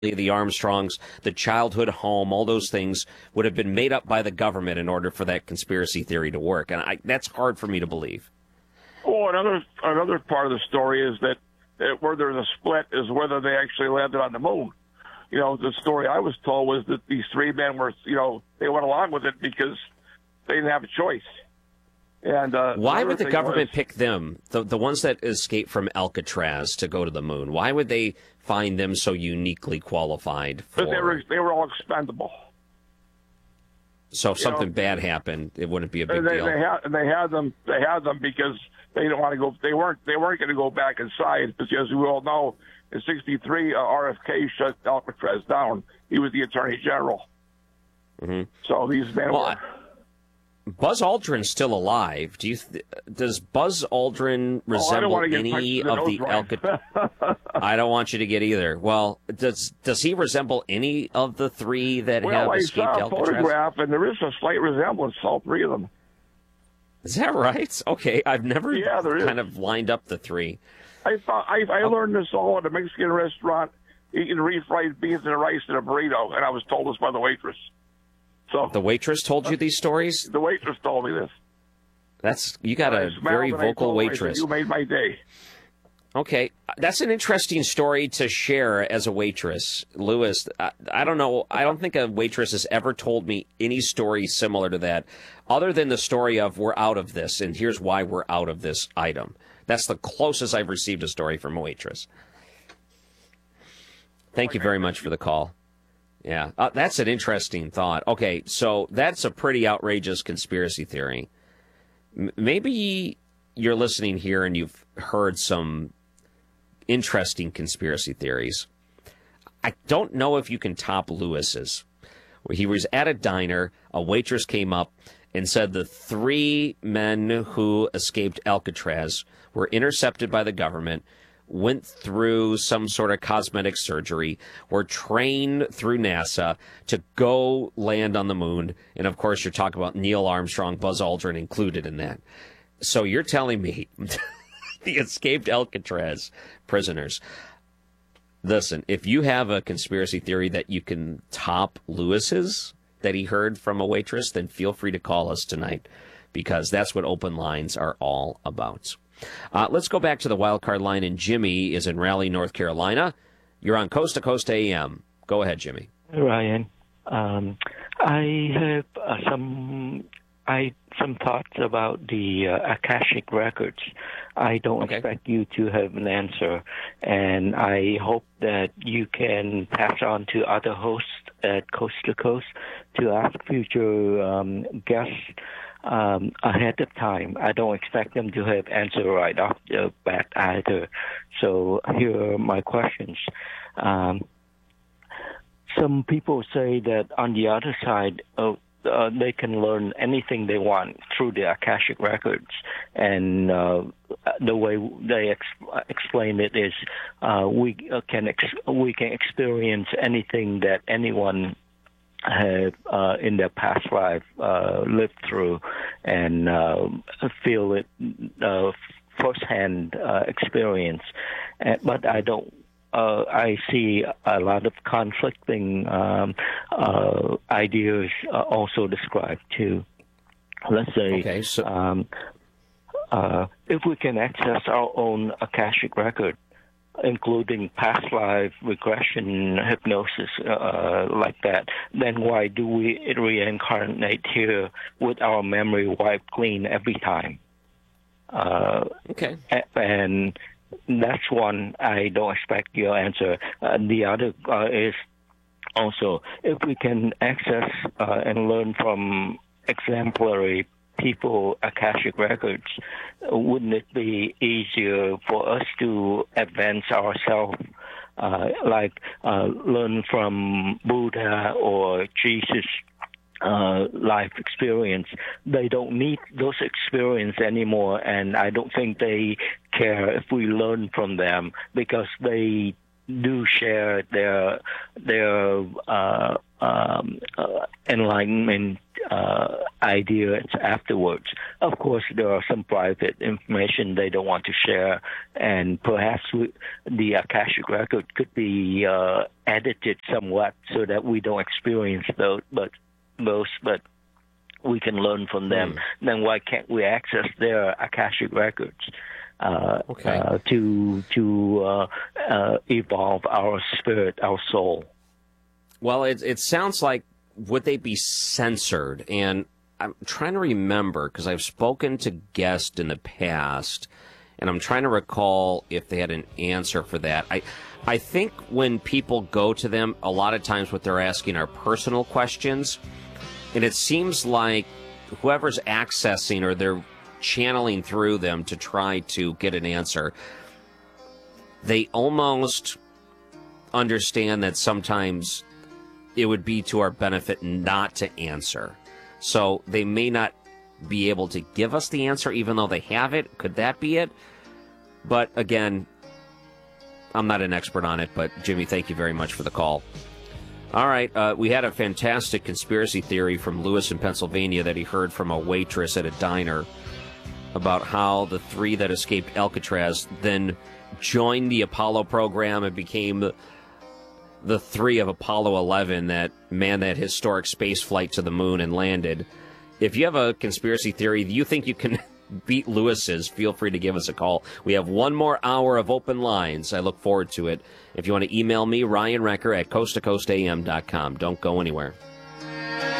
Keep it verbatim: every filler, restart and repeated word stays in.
the Armstrongs, the childhood home, all those things would have been made up by the government in order for that conspiracy theory to work. And I, that's hard for me to believe. Oh, another another part of the story is that, that where there's a split is whether they actually landed on the moon. You know, the story I was told was that these three men were, you know, they went along with it because they didn't have a choice. And uh, why would the government was, pick them, the the ones that escaped from Alcatraz, to go to the moon? Why would they find them so uniquely qualified? For... Because they were they were all expendable. So if you something know, bad happened, it wouldn't be a big they, deal. They had they had them they had them because they didn't want to go. They weren't they weren't going to go back inside because we all know in sixty-three uh, R F K shut Alcatraz down. He was the Attorney General. Mm-hmm. So these men well, were. I... Buzz Aldrin's still alive. Do you? Th- does Buzz Aldrin resemble oh, any of the Alcatraz? I don't want you to get either. Well, does does he resemble any of the three that well, have I escaped saw a Alcatraz? photograph, and there is a slight resemblance to all three of them. Is that right? Okay, I've never yeah, there is. kind of lined up the three. I thought I, I oh. learned this all at a Mexican restaurant, eating refried beans and rice in a burrito, and I was told this by the waitress. So the waitress told you these stories? The waitress told me this. That's you got a very vocal waitress. You made my day. Okay, that's an interesting story to share as a waitress, Lewis. I, I don't know. I don't think a waitress has ever told me any story similar to that, other than the story of we're out of this, and here's why we're out of this item. That's the closest I've received a story from a waitress. Thank you very much for the call. Yeah, uh, that's an interesting thought. Okay, so that's a pretty outrageous conspiracy theory. M- maybe you're listening here and you've heard some interesting conspiracy theories. I don't know if you can top Lewis's. He was at a diner, a waitress came up and said the three men who escaped Alcatraz were intercepted by the government, went through some sort of cosmetic surgery, were trained through NASA to go land on the moon. And, of course, you're talking about Neil Armstrong, Buzz Aldrin included in that. So you're telling me the escaped Alcatraz prisoners. Listen, if you have a conspiracy theory that you can top Lewis's that he heard from a waitress, then feel free to call us tonight, because that's what open lines are all about. Uh, let's go back to the wild card line, and Jimmy is in Raleigh, North Carolina. You're on Coast to Coast A M. Go ahead, Jimmy. Ryan, um, I have uh, some I some thoughts about the uh, Akashic records. I don't okay. expect you to have an answer, and I hope that you can pass on to other hosts at Coast to Coast to ask future um, guests Um, ahead of time. I don't expect them to have answer right off the bat either. So here are my questions. Um, some people say that on the other side, uh, uh, they can learn anything they want through the Akashic records, and uh, the way they ex- explain it is uh, we uh, can ex- we can experience anything that anyone have uh, in their past life uh, lived through, and uh, feel it uh, firsthand uh, experience. Uh, but I don't. Uh, I see a lot of conflicting um, uh, ideas uh, also described too. Let's say, okay, so- um, uh, if we can access our own Akashic record, including past life regression, hypnosis, uh, like that, then why do we reincarnate here with our memory wiped clean every time? Uh, okay. And that's one I don't expect your answer. Uh, the other uh, is also, if we can access uh, and learn from exemplary people, Akashic records, wouldn't it be easier for us to advance ourselves, uh, like uh, learn from Buddha or Jesus' uh, life experience? They don't need those experience anymore, and I don't think they care if we learn from them, because they do share their their uh, um, uh, enlightenment uh, ideas afterwards. Of course, there are some private information they don't want to share, and perhaps we, the Akashic record could be uh, edited somewhat so that we don't experience those, but those, but we can learn from them. Mm. Then why can't we access their Akashic records uh, okay. uh, to to uh, uh, evolve our spirit, our soul? Well, it it sounds like, would they be censored? And I'm trying to remember, because I've spoken to guests in the past, and I'm trying to recall if they had an answer for that. I I think when people go to them, a lot of times what they're asking are personal questions, and it seems like whoever's accessing or they're channeling through them to try to get an answer, they almost understand that sometimes it would be to our benefit not to answer. So they may not be able to give us the answer even though they have it. Could that be it? But again, I'm not an expert on it, but Jimmy, thank you very much for the call. All right, uh, we had a fantastic conspiracy theory from Lewis in Pennsylvania that he heard from a waitress at a diner about how the three that escaped Alcatraz then joined the Apollo program and became the, the three of Apollo eleven that manned that historic space flight to the moon and landed. If you have a conspiracy theory that you think you can beat Lewis's, feel free to give us a call. We have one more hour of open lines. I look forward to it. If you want to email me, Ryan Wrecker at coast to coast a m dot com. Don't go anywhere.